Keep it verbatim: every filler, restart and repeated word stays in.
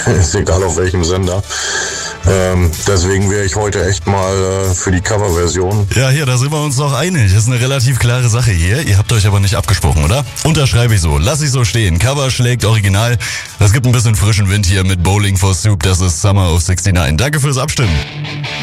ist egal auf welchem Sender. Ähm, deswegen wäre ich heute echt mal äh, für die Coverversion. Ja, hier, da sind wir uns doch einig. Das ist eine relativ klare Sache hier. Ihr habt euch aber nicht abgesprochen, oder? Unterschreibe ich so. Lass ich so stehen. Cover schlägt Original. Das gibt ein bisschen frischen Wind hier mit Bowling for Soup. Das ist Summer of sixty-nine. Danke fürs Abstimmen.